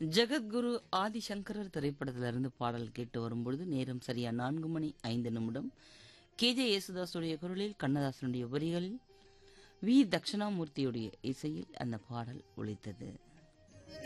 ஜெகத்குரு ஆதிசங்கரர் திரைப்படத்திலிருந்து பாடல் கேட்டு வரும்பொழுது நேரம் சரியா 4:05. KJ யேசுதாசுடைய குரலில், கண்ணதாசனுடைய வரிகளில், வி. தட்சிணாமூர்த்தியுடைய இசையில் அந்த பாடல் ஒலித்தது.